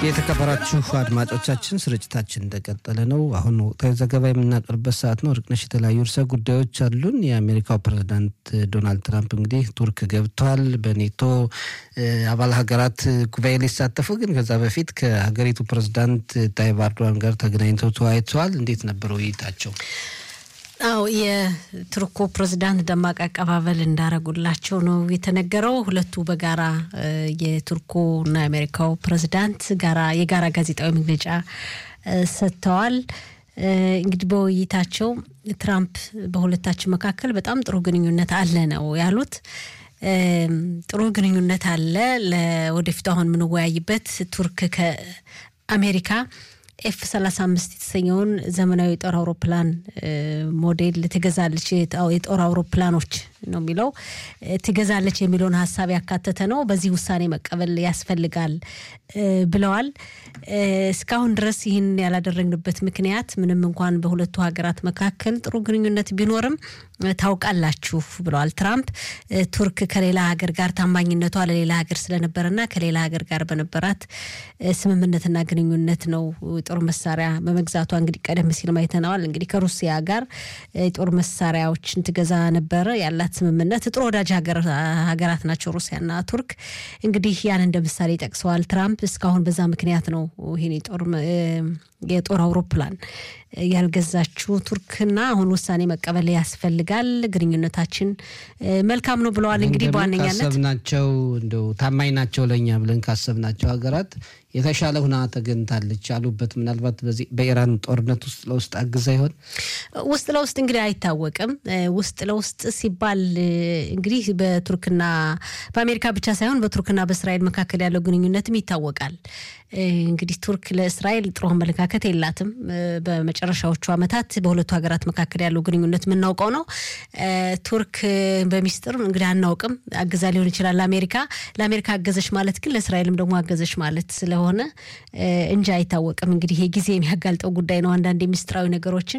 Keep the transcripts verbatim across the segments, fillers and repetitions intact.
የተከበራችሁ አድማጮቻችን ስርጭታችን እንደቀጠለ ነው። አሁን ወቅታዊ ዘገባ የምናቀርብበት ሰዓት ነው። ርቅነሽ የተለያዩ ርዕሰ ጉዳዮች አሉን። የአሜሪካው ፕሬዝዳንት ዶናልድ ትራምፕ እንግዲህ ቱርክ ገብቷል። በኔቶ አባል ሀገራት ጉባኤ ሊሳተፉ ግን ከዛ በፊት ከሀገሪቱ ፕሬዝዳንት ታይብ ኤርዶጋን ጋር ተገናኝተው ተወያይተዋል። እንዴት ነበር ውይይታቸው? አው የቱርኩ ፕሬዝዳንት ደማቅ አቀባበል እንዳረጉላቸው ነው የተነገረው። ሁለቱ በጋራ የቱርኩና የአሜሪካው ፕሬዝዳንት ጋራ የጋራ ጋዜጣዊ መግለጫ ሰጥተዋል። እንግዲህ በውይይታቸው ትራምፕ በሁለታችን መካከል በጣም ጥሩ ግንኙነት አለ ነው ያሉት። ጥሩ ግንኙነት አለ ለወደፊት አሁን ምን ወያይበት ቱርክ ከአሜሪካ ኤፍ ሰላሳ አምስት የተሰኘውን ዘመናዊ ጦር አውሮፕላን ሞዴል ትገዛለች። የጦር አውሮፕላኖች ነው የሚለው ትገዛለች የሚለውን ሐሳብ ያካተተ ነው። በዚህ ውሳኔ መቀበል ያስፈልጋል ብለዋል። እስካሁን ድረስ ይህን ያላደረግንበት ምክንያት ምንም እንኳን በሁለቱ ሀገራት መካከል ጥሩ ግንኙነት ቢኖርም ታውቃላችሁ ብለዋል ትራምፕ። ቱርክ ከሌላ ሀገር ጋር ታማኝነቷ ለሌላ ሀገር ስለነበረና ከሌላ ሀገር ጋር በነበራት ስምምነትና ግንኙነት ነው ጦር መሳሪያ በመግዛቷ እንግዲህ ቀደም ሲል ማይተናል። እንግዲህ ከሩሲያ ጋር ጦር መሳሪያዎችን ትገዛ ነበር ያላት ስምምነት። ጥሩ ወዳጅ ሀገር ሀገራት ናቸው ሩሲያና ቱርክ። እንግዲህ ያን እንደ ምሳሌ ጠቅሰዋል ትራምፕ። እስካሁን በዛ ምክንያት ነው ይሄን ጦር የጦር አውሮፕላን ያልገዛችው ቱርክና አሁን ውሳኔ መቀበል ያስፈልጋል፣ ግንኙነታችን መልካም ነው ብለዋል። እንግዲህ በዋነኛነት ካሰብናቸው እንደው ታማኝ ናቸው ለኛ ብለን ካሰብናቸው ሀገራት የተሻለ ሁና ተገንታለች ያሉበት ምናልባት በዚህ በኢራን ጦርነት ውስጥ ለውስጥ አግዛ ይሆን? ውስጥ ለውስጥ እንግዲህ አይታወቅም። ውስጥ ለውስጥ ሲባል እንግዲህ በቱርክና በአሜሪካ ብቻ ሳይሆን በቱርክና በእስራኤል መካከል ያለው ግንኙነትም ይታወቃል። እንግዲህ ቱርክ ለእስራኤል ጥሩ አመለካከት የላትም። በመጨረሻዎቹ አመታት በሁለቱ ሀገራት መካከል ያለው ግንኙነት ምናውቀው ነው። ቱርክ በሚስጥር እንግዲህ አናውቅም አግዛ ሊሆን ይችላል ለአሜሪካ ለአሜሪካ አገዘሽ ማለት ግን ለእስራኤልም ደግሞ አገዘሽ ማለት ስለሆነ እንጂ አይታወቅም። እንግዲህ ይሄ ጊዜ የሚያጋልጠው ጉዳይ ነው። አንዳንድ ሚስጥራዊ ነገሮችን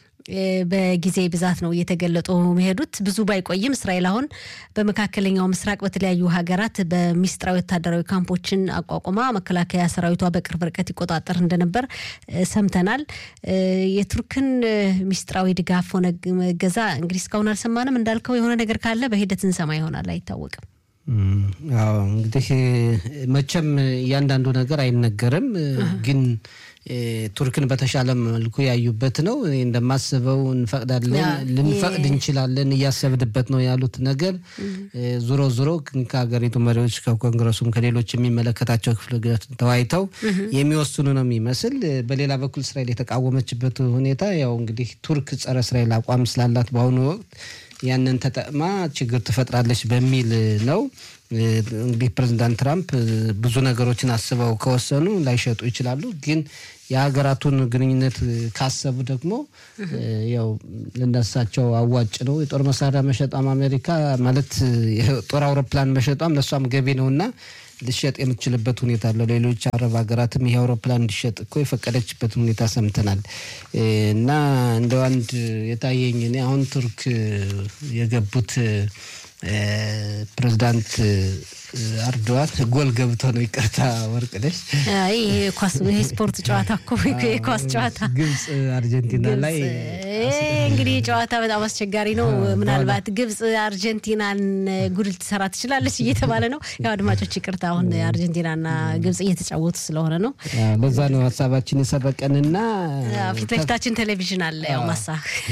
በጊዜ ብዛት ነው እየተገለጡ መሄዱት። ብዙ ባይቆይም እስራኤል አሁን በመካከለኛው ምስራቅ በተለያዩ ሀገራት በሚስጥራዊ ወታደራዊ ካምፖችን አቋቁማ መከላከያ ሰራዊቷ በቅርብ ርቀት ይቆጣጠር እንደነበር ሰምተናል። የቱርክን ሚስጥራዊ ድጋፍ ሆነ ገዛ እንግዲህ እስካሁን አልሰማንም። እንዳልከው የሆነ ነገር ካለ በሂደት እንሰማ ይሆናል፣ አይታወቅም። አዎ እንግዲህ መቼም ያንዳንዱ ነገር አይነገርም፣ ግን ቱርክን በተሻለ መልኩ ያዩበት ነው። እንደማስበው እንፈቅዳለን ልንፈቅድ እንችላለን እያሰብድበት ነው ያሉት ነገር ዙሮ ዙሮ ከሀገሪቱ መሪዎች ከኮንግረሱም ከሌሎች የሚመለከታቸው ክፍል ጋር ተወያይተው የሚወስኑ ነው የሚመስል። በሌላ በኩል እስራኤል የተቃወመችበት ሁኔታ ያው እንግዲህ ቱርክ ጸረ እስራኤል አቋም ስላላት በአሁኑ ወቅት ያንን ተጠቅማ ችግር ትፈጥራለች በሚል ነው። እንግዲህ ፕሬዝዳንት ትራምፕ ብዙ ነገሮችን አስበው ከወሰኑ ላይሸጡ ይችላሉ፣ ግን የሀገራቱን ግንኙነት ካሰቡ ደግሞ ያው ለነሳቸው አዋጭ ነው። የጦር መሳሪያ መሸጣም አሜሪካ ማለት የጦር አውሮፕላን መሸጣም ለሷም ገቢ ነውና ልሸጥ የምትችልበት ሁኔታ አለ። ሌሎች አረብ ሀገራትም ይሄ አውሮፕላን እንዲሸጥ እኮ የፈቀደችበት ሁኔታ ሰምተናል። እና እንደው አንድ የታየኝ እኔ አሁን ቱርክ የገቡት ፕሬዝዳንት ኤርዶጋን ጎል ገብቶ ነው ይቅርታ ወርቅነሽ። አይ ኳስ ይሄ ስፖርት ጨዋታ እኮ የኳስ ጨዋታ ግብጽ አርጀንቲና ላይ እንግዲህ ጨዋታ በጣም አስቸጋሪ ነው። ምናልባት ግብጽ አርጀንቲናን ጉድ ልትሰራ ትችላለች እየተባለ ነው። ያው አድማጮች ይቅርታ አሁን አርጀንቲናና ግብጽ እየተጫወቱ ስለሆነ ነው። ለዛ ነው ሀሳባችን የሰበቀንና ፊት ለፊታችን ቴሌቪዥን አለ ያው ማሳ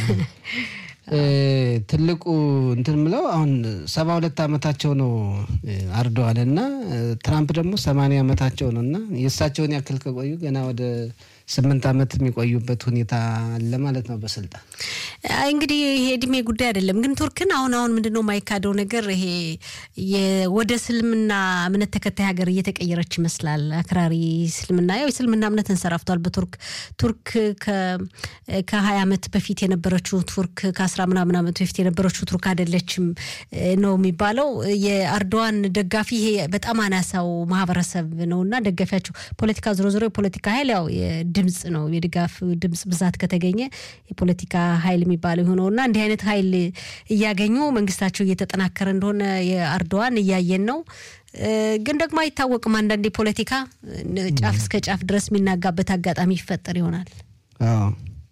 ትልቁ እንትን ምለው አሁን ሰባ ሁለት አመታቸው ነው ኤርዶጋንና ትራምፕ ደግሞ ሰማንያ አመታቸው ነውና የእሳቸውን ያክል ከቆዩ ገና ወደ ስምንት አመት የሚቆዩበት ሁኔታ አለ ማለት ነው በስልጣን። እንግዲህ ይሄ እድሜ ጉዳይ አይደለም፣ ግን ቱርክን አሁን አሁን ምንድነው ማይካደው ነገር ይሄ የወደ እስልምና እምነት ተከታይ ሀገር እየተቀየረች ይመስላል። አክራሪ እስልምና ያው እስልምና እምነት እንሰራፍቷል በቱርክ ቱርክ ከ20 አመት በፊት የነበረችው ቱርክ ከ10 ምናምን አመት በፊት የነበረችው ቱርክ አይደለችም ነው የሚባለው። የኤርዶጋን ደጋፊ ይሄ በጣም አናሳው ማህበረሰብ ነውና ደጋፊያቸው ፖለቲካ ዝሮ ዝሮ ፖለቲካ ኃይል ያው ድምጽ ነው የድጋፍ ድምጽ ብዛት ከተገኘ የፖለቲካ ኃይል የሚባለው ሆነውና እንዲህ አይነት ኃይል እያገኙ መንግስታቸው እየተጠናከረ እንደሆነ የአርዶዋን እያየን ነው ግን ደግሞ አይታወቅም አንዳንዴ ፖለቲካ ጫፍ እስከ ጫፍ ድረስ የሚናጋበት አጋጣሚ ይፈጠር ይሆናል አዎ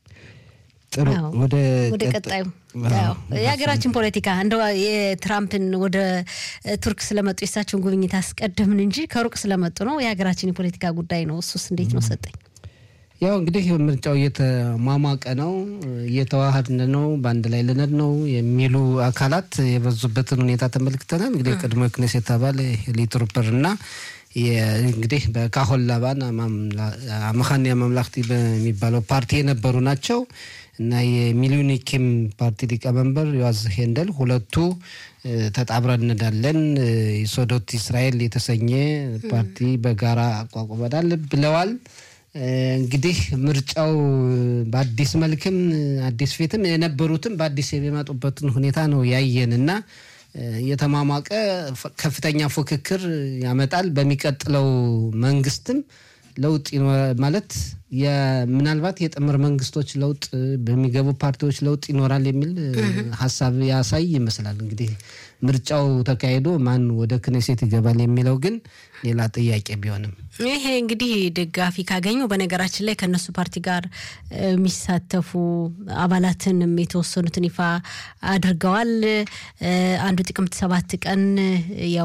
ጥሩ ወደ ወደ ቀጣዩ ያው የሀገራችን ፖለቲካ እንደው የትራምፕን ወደ ቱርክ ስለመጡ የሳቸውን ጉብኝት አስቀድምን እንጂ ከሩቅ ስለመጡ ነው የሀገራችን የፖለቲካ ጉዳይ ነው እሱስ እንዴት ነው ሰጠኝ ያው እንግዲህ ምርጫው እየተሟሟቀ ነው እየተዋሃድን ነው ባንድ ላይ ለነድ ነው የሚሉ አካላት የበዙበትን ሁኔታ ተመልክተናል እንግዲህ ቀድሞ ክኔሴት አባል ሊትሩፐርና እንግዲህ በካሆል ላባን አማኻንያ መምለክቲ በሚባለው ፓርቲ የነበሩ ናቸው እና የሚሊዮኒክም ፓርቲ ሊቀመንበር ዮአዝ ሄንደል ሁለቱ ተጣብረን እንዳለን የሶዶት እስራኤል የተሰኘ ፓርቲ በጋራ አቋቁመናል ብለዋል እንግዲህ ምርጫው በአዲስ መልክም አዲስ ፊትም የነበሩትም በአዲስ የሚመጡበትን ሁኔታ ነው ያየንና የተማማቀ ከፍተኛ ፉክክር ያመጣል በሚቀጥለው መንግስትም ለውጥ ማለት የምናልባት የጥምር መንግስቶች ለውጥ በሚገቡ ፓርቲዎች ለውጥ ይኖራል የሚል ሐሳብ ያሳይ ይመስላል እንግዲህ ምርጫው ተካሂዶ ማን ወደ ክኔሴት ይገባል የሚለው ግን ሌላ ጥያቄ ቢሆንም ይሄ እንግዲህ ደጋፊ ካገኙ በነገራችን ላይ ከነሱ ፓርቲ ጋር የሚሳተፉ አባላትንም የተወሰኑትን ይፋ አድርገዋል አንዱ ጥቅምት ሰባት ቀን ያው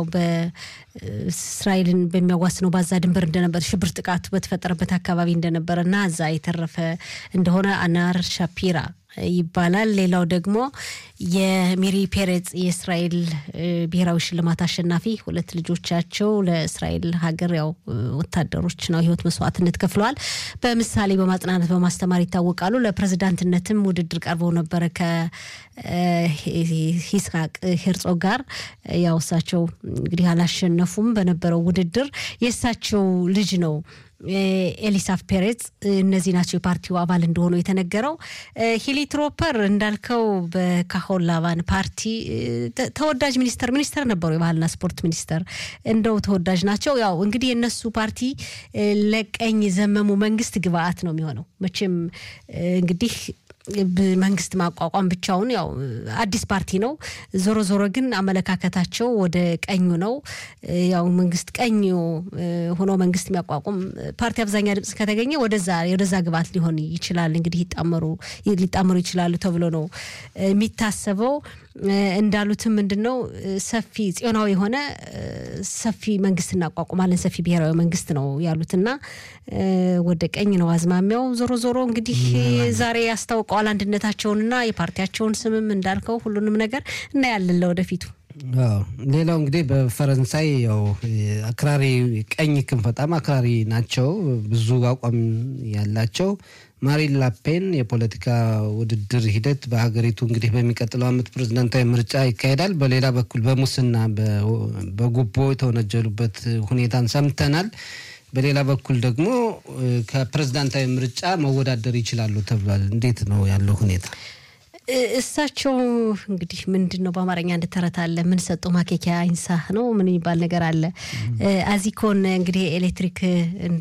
በእስራኤልን በሚያዋስነው ባዛ ድንበር እንደነበር ሽብር ጥቃቱ በተፈጠረበት አካባቢ እንደነበርና እዛ የተረፈ እንደሆነ አናር ሻፒራ ይባላል ሌላው ደግሞ የሚሪ ፔሬዝ የእስራኤል ብሔራዊ ሽልማት አሸናፊ ሁለት ልጆቻቸው ለእስራኤል ሀገር ያው ወታደሮች ነው ህይወት መስዋዕትነት ከፍለዋል በምሳሌ በማጽናናት በማስተማር ይታወቃሉ ለፕሬዝዳንትነትም ውድድር ቀርበው ነበር ከ ሂስሐቅ ሄርጾግ ጋር ያው እሳቸው እንግዲህ አላሸነፉም በነበረው ውድድር የእሳቸው ልጅ ነው ኤሊሳፍ ፔሬዝ እነዚህ ናቸው የፓርቲው አባል እንደሆኑ የተነገረው ሂሊትሮፐር እንዳልከው በካሆል ላባን ፓርቲ ተወዳጅ ሚኒስተር ሚኒስተር ነበሩ የባህልና ስፖርት ሚኒስተር እንደው ተወዳጅ ናቸው ያው እንግዲህ የነሱ ፓርቲ ለቀኝ ዘመሙ መንግስት ግብአት ነው የሚሆነው መቼም እንግዲህ በመንግስት ማቋቋም ብቻውን ያው አዲስ ፓርቲ ነው ዞሮ ዞሮ ግን አመለካከታቸው ወደ ቀኙ ነው ያው መንግስት ቀኙ ሆኖ መንግስት የሚያቋቁም ፓርቲ አብዛኛ ድምጽ ከተገኘ ወደዛ ወደዛ ግባት ሊሆን ይችላል እንግዲህ ይጣመሩ ሊጣመሩ ይችላሉ ተብሎ ነው የሚታሰበው እንዳሉትም ምንድነው ሰፊ ጽዮናዊ የሆነ ሰፊ መንግስት እናቋቁማለን ሰፊ ብሔራዊ መንግስት ነው ያሉትና ወደ ቀኝ ነው አዝማሚያው ዞሮ ዞሮ እንግዲህ ዛሬ ያስታውቀዋል አንድነታቸውንና የፓርቲያቸውን ስምም እንዳልከው ሁሉንም ነገር እና ያለን ለወደፊቱ አዎ ሌላው እንግዲህ በፈረንሳይ ያው አክራሪ ቀኝ ክንፍ በጣም አክራሪ ናቸው ብዙ አቋም ያላቸው ማሪን ላፔን የፖለቲካ ውድድር ሂደት በሀገሪቱ እንግዲህ በሚቀጥለው አመት ፕሬዝዳንታዊ ምርጫ ይካሄዳል በሌላ በኩል በሙስና በጉቦ የተወነጀሉበት ሁኔታን ሰምተናል በሌላ በኩል ደግሞ ከፕሬዝዳንታዊ ምርጫ መወዳደር ይችላሉ ተብሏል እንዴት ነው ያለው ሁኔታ እሳቸው እንግዲህ ምንድነው በአማርኛ እንደተረታለ ምን ሰጠው ማከኪያ አይንሳ ነው ምን ይባል ነገር አለ አዚኮን እንግዲህ ኤሌክትሪክ